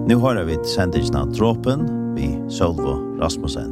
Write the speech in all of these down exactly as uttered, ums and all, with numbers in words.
Nu har vi sendingen av Dråpen vi Sølvo Rasmussen.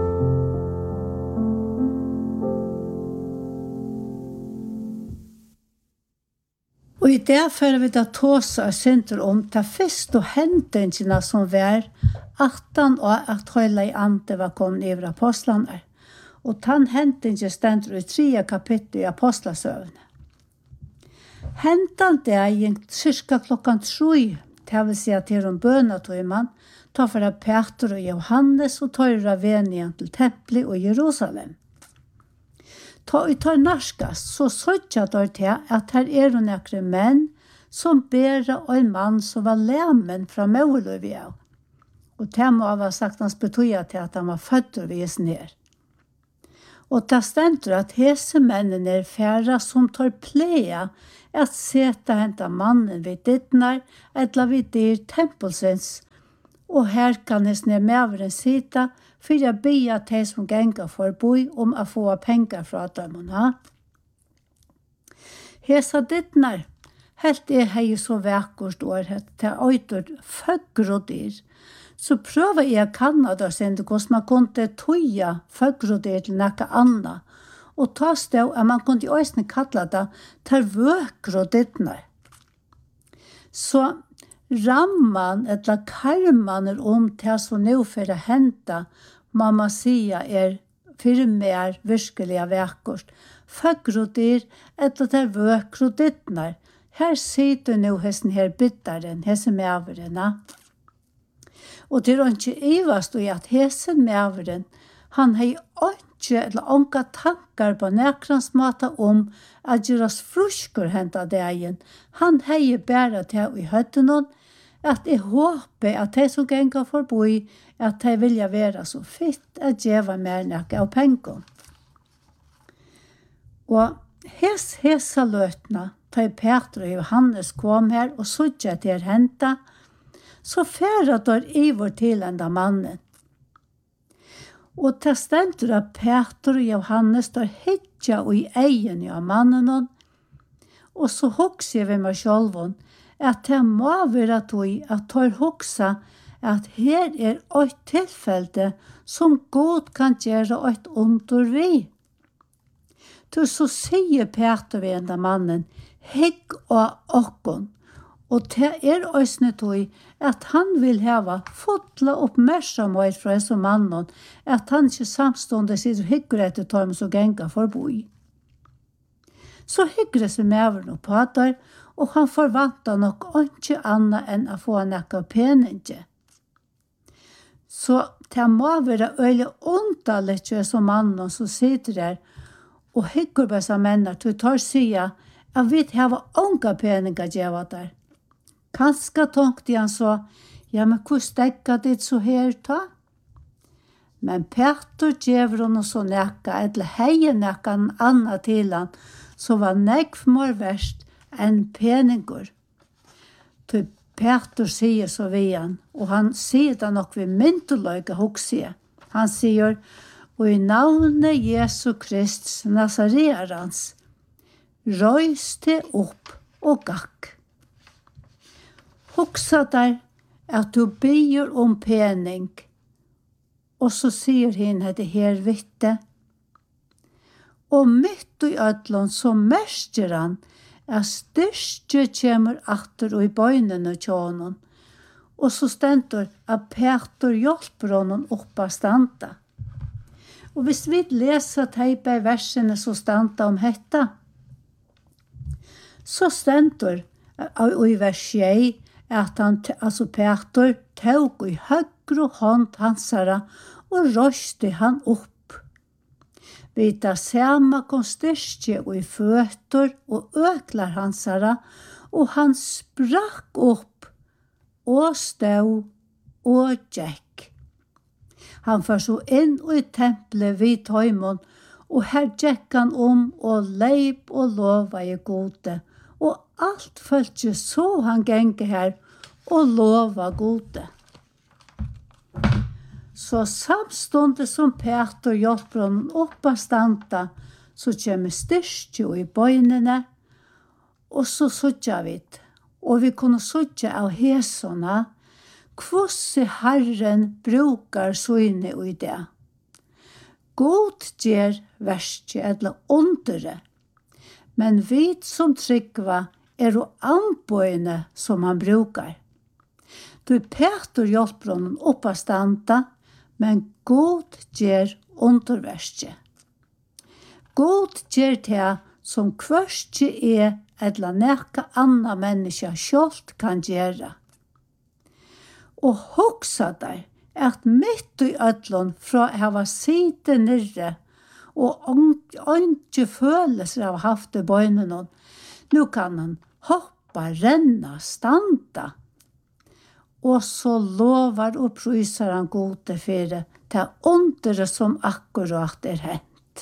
Og i det fører vi da tåse og synder om ta først og hendelsene som var attan og at høyla i ante var kommet over apostlene. Og tann hendelsene stender i tredje kapittel i apostlasøvene. Hentan det er gjengt cirka klokkan tru, det vil si at til om bønatøyman, ta for av Peter og Johannes og tar av venien til tempelet og Jerusalem. Ta ut tar narskast, så søtja der til at her er det nekre menn som bærer en mann som var lemen fra Møløvia. Og det må ha sagt hans betyda til at han var født og visen her. Og det stender at hese mennene er færre som tar plea at seta henta mannen vid dittnar, etla vid dyr tempelsens, og her kan hans ned meveren sita, for jeg bia til som genga forboi om å få penger fra dømona. Hesa dittnar, helt er hei så vekkort år, til øytor føggrodyr, så prøver jeg å kanna det sinde hvordan man kunne tøya føggrodyr til nekka anna, og ta stå at man kunne også kalla det til vøkgrodytnar. Så ramman eller karmaner om det som nå for å hente, mamma sier er for mer virkelig av vekkort. Føggrodyr eller til vøkgrodytnar. Her sitter nå hesten her byttaren, hesten meverena. Og det er ikke ivast i at hesten meveren, han har ikke eller onka tankar på nekrans mata om at gjøras fruskur henta dagen. Han har bare til i høtten at jeg håper at de som gengar forboi, at de vilja være så fitt at djeva mer nekka av pengon. Og hes hesa løtna, da Peter og Johannes kom her og sudja til henta, så færa der ivor til enda mannen. Og det stender at Peter og Johannes der hitja og i egen av mannen, og så hokser vi med sjølven, at det må være tog at tar hoksa at her er et tilfelle som godt kan gjøre et under vi. Så så sier Peter ved enda mannen, hegg og okkon, og det er også tog at han vil hava fotla oppmerksomhet fra en som mannen, at han ikke samstående sitter hygger etter torm som genga forboi. Så hygger det seg med over på der, og han forvantar nok ikke annet enn å få en ekka peninge. Så det må være øyelig ondallet som mannen som sitter der, og hygger på seg menner til tar sida, at vi har unga peninga djeva der. Kanskje tenkte han så, ja, men hvor stekka det så her ta? Men Peter djever hon så nekka, eller heie nekka en anna til han, så var nekv mor verst enn peningur. Så Peter sier så vi han, og han sier det nok vi myntoløyga hoksie. Han sier, og i navnet Jesu Krist Nazareans, røys det opp og gakk. Hoksa der at du byr om pening, og så sier hin at det her vitte. Og mitt i ødlån så merker han at styrke kommer atter og i bøynene tjånen, og så stender at Peter hjelper honom opp av standa. Og hvis vi leser teipa i versene så standa om hetta, så stender og i vers tjei at han, altså Peter, tog i høyre hånd hansara og røste han opp. Vita sama kom styrke og i føtter og øklar hansara, og han sprakk opp og stod og gikk. Han var så inn i tempelet vid tøymon, og her gikk han om og leip og lova i gode, og alt følte så han genge her og lova gode. Så samstående som Peter hjelper honom opp av standa, så kommer styrke i bøynene, og så sutja vi. Og vi kunne sutja av hesona, hvordan Herren brukar søgne i det. God gjør verste eller ondere, men vi som tryggva er jo anbøyene som han brukar. Du Peter hjelper honom opp av standa, men God gjør underverste. God gjør det som kvørste er eller nekka anna menneske selv kan gjøre. Og hoksa der at mitt i ødlån fra å ha sida nirre og ikke følelser av haft i bøynene, nå kan han hoppa, renna, standa. Og så lovar og prøyser han gode fire til undere som akkurat er hent.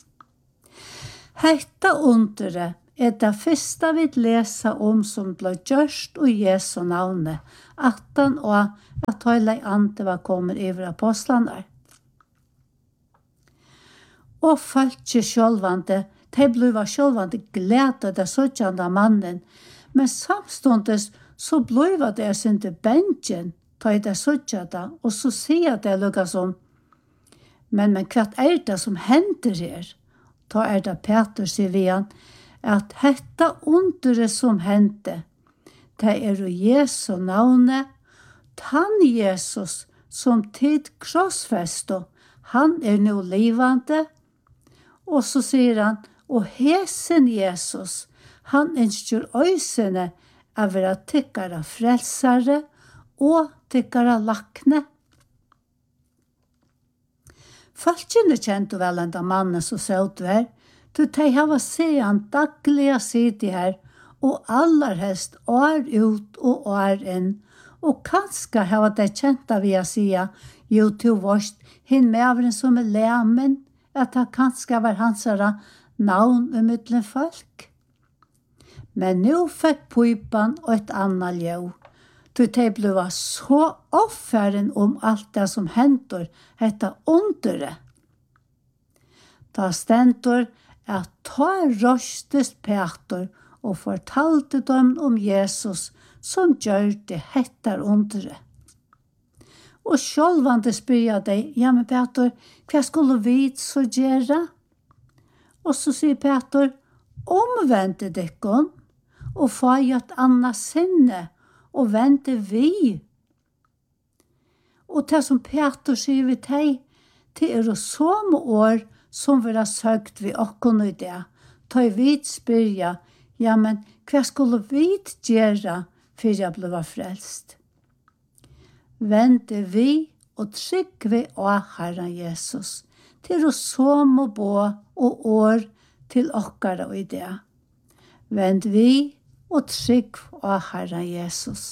Hetta undere er det første vi leser om som ble gjørst og Jesu navnet, at han og at hele ante var kommet over apostlene. Og følte sjølvande, de ble sjølvande glede det søkjende mannen, men samståndes så ble det sin til benchen, ta i det søkjende, og så sier det lukket som, men, men hva er det som hender her? Ta er det Peter, sier vi han, at hetta undere som hendte, det er jo Jesu navnet, han Jesus som tid krossfesto, han er nå livande, og så sier han, og hesen Jesus, han ønsker øysene av å være tykkere frelsere og tykkere lakne. Folkene kjente vel enda mannen som søt her, du de hava se han dagliga sidi her, og allerhelst år ut og år inn, og kanskje hava de kjenta vi a sia, jo til vårt, hinn mevren som er lemen, at det kanskje var hansara navn og middelen folk. Men nu fikk puipan og et annet ljøv, du de ble så offeren om alt det som hentor, hetta undere. Da stentor at ta røstest Peter og fortalte dem om Jesus som gjør det hettar undere. Og sjølvande spør jeg deg, ja, men Peter, hva skulle vi så gjøre? Og så sier Peter, omvendte dekken og få et annet sinne og vente vi. Og det som Peter sier vi deg, det er jo samme år som vi har søkt vi okken i det. Ta i vidt spyrja, ja, men hva skulle vi gjøre for jeg ble frelst? Vente vi og trygg vi av Herren Jesus, til å som og bo og år til okkara og i det. Vent vi og trygg av Herren Jesus.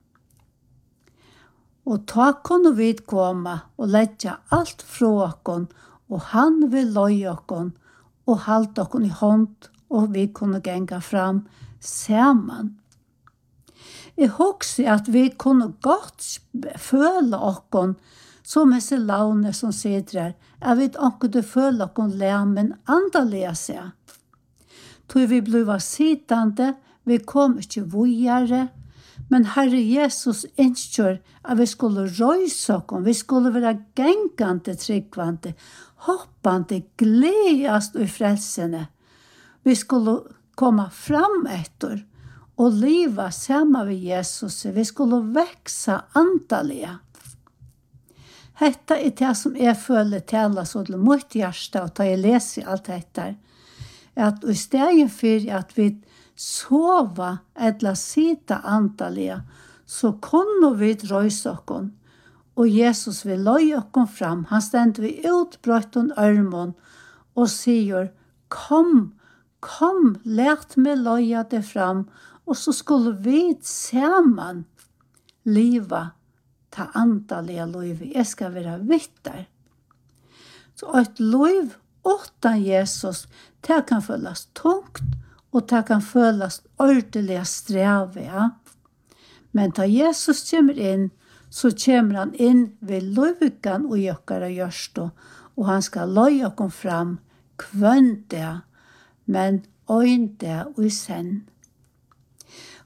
Og ta kunne vi komme og legge alt fra okken, og han vil løye okken, og halte okken i hånd, og vi kunne genga fram sammen. Jeg husker at vi kunne godt føle okken som disse laune som sitter her. Jeg vet ikke du føler okken lemen andalige seg. Tror vi ble sittende, vi kom ikke vujere, men Herre Jesus ønsker at vi skulle røyse okken, vi skulle være gengande tryggvande, hoppande, gledast i frelsene. Vi skulle komme fram etter, og liva sammen med Jesus, vi skulle veksa antallige. Hetta er det som jeg føler tala så til mot hjärsta, og da jeg leser alt dette, at i stedet for at vi sova eller sita antallige, så kunne vi røyse oss, og Jesus vil løye oss fram. Han stender vi ut brøtten ørmån, og sier, kom, kom, let meg løye det fram, og så skulle vi sammen liva ta antallige liv. Jeg skal være vittar. Så et liv utan Jesus, det kan føles tungt, og det kan føles ordentlig streve. Ja? Men da Jesus kommer inn, så kommer han inn ved livet og gjør gjørst, og han skal løye oss fram kvønt det, men øyn det og i senn.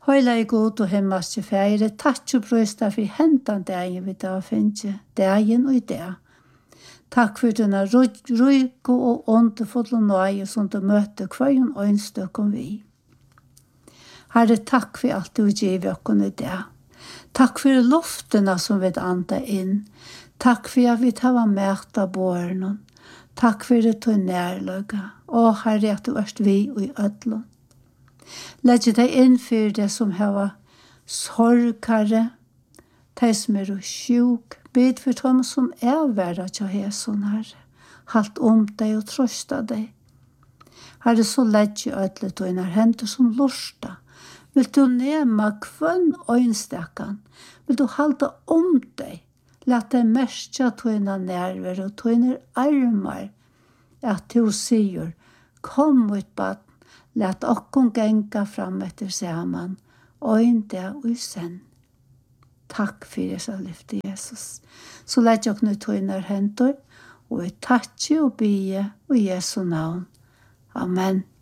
Høyla i god og himmelske feire, takk og brøsta for hentan dagen vi da finner, dagen og i det. Takk for denne ryk og åndefulle nøye som du møter hver en øynstøk om vi. Herre, takk for alt du gir oss i det. Takk for luftene som vi anda inn. Takk for at vi tar med av båren. Takk for at du er nærløyga. Å, Herre, at du er vi og i ødlån. Legg deg inn for det som har sorg, Herre. De som er sjuk. Bid for dem som er verre til hæson, Herre. Halt om deg og trøsta deg. Herre, så legg jeg ødlet og innar hender som lorsta. Vil du nema kvann øynstekan? Vil du halda om deg? Lat deg merkja tøyna nerver og tøyna armar. At du sier, kom ut bad, lat okkon genga fram etter saman, øyn deg og senn. Takk for det som lyfte Jesus. Så lett jeg nå tøyner hentor, og vi takker og bie og Jesu navn. Amen.